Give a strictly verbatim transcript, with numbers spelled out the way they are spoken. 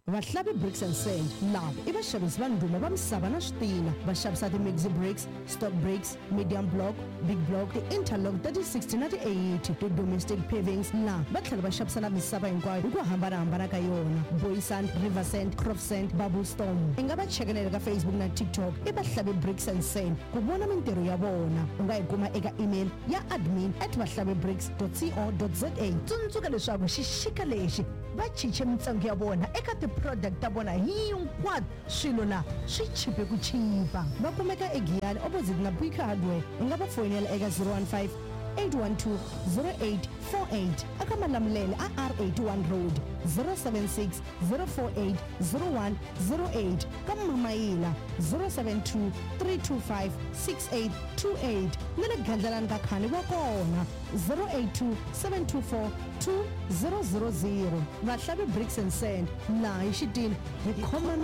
Vahlavi Bricks and Sand lava i vaxavisi va ndhuma va misava na switina va xavisa ti-Mixi bricks, stock bricks, medium block, big block, ti-interlock ta ti-sixty na ti-eighty, ti-domestic pavings laha va tlhela va xavisa na misava hinkwayo hi ku hambanahambana ka yona. Boy Sand, River Sand, Croft Sand, Bubble Storm. I nga va chekanela ka Facebook na TikTok i Vahlavi Bricks and Sand ku vona mintirho ya vona. U nga yi kuma eka email ya admin at vahlavibricks dot co dot za. Tsundzuka leswaku xixika lexi va chiche mintsengo ya vona eka ti-product ta vona hinkwato swilo la swi chipe ku chipa. Va kumeka eGiyani opposite na Big Hardware. U nga va fonela eka zero one five eight one two zero eight four eight aka Malamulele a R eighty-one Road zero seven six zero four eight zero one zero eight ka Mamaila zero seven two three two five six eight two eight na le Gandlalani ka Khani va kona zero eight two seven two four two zero zero zero. Vahlavi Bricks and Sand laha hi xitini hi khoma